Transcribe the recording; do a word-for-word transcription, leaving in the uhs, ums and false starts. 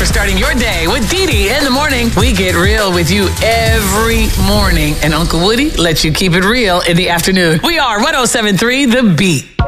for starting your day with Dee Dee in the morning. We get real with you every morning, and Uncle Woody lets you keep it real in the afternoon. We are one oh seven point three The Beat.